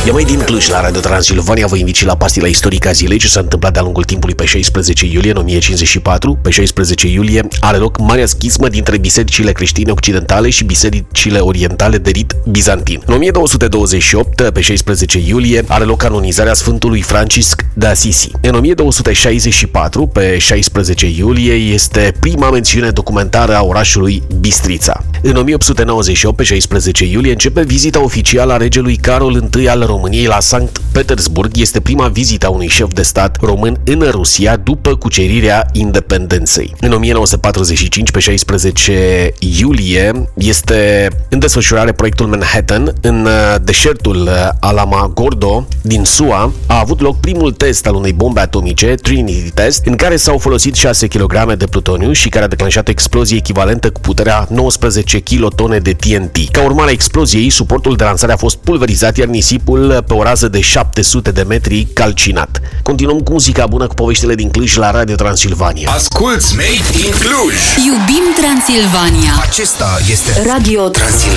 E mai din Cluj, la Radio Transilvania, vă invit și la pastila istorică a zilei, ce s-a întâmplat de-a lungul timpului pe 16 iulie în 1054. Pe 16 iulie are loc marea schismă dintre bisericile creștine occidentale și bisericile orientale de rit bizantin. În 1228, pe 16 iulie, are loc canonizarea Sfântului Francisc de Assisi. În 1264, pe 16 iulie, este prima mențiune documentară a orașului Bistrița. În 1898, pe 16 iulie, începe vizita oficială a regelui Carol I al României la Sankt Petersburg. Este prima vizită a unui șef de stat român în Rusia după cucerirea independenței. În 1945, pe 16 iulie, este în desfășurare proiectul Manhattan. În deșertul Alamogordo din SUA a avut loc primul test al unei bombe atomice, Trinity Test, în care s-au folosit 6 kg de plutoniu și care a declanșat o explozie echivalentă cu puterea 19 kilotone de TNT. Ca urmare a exploziei, suportul de lansare a fost pulverizat, iar nisipul pe o rază de 700 de metri calcinat. Continuăm cu muzica bună, cu poveștile din Cluj la Radio Transilvania. Asculți Made in Cluj! Iubim Transilvania! Acesta este Radio Transilvania.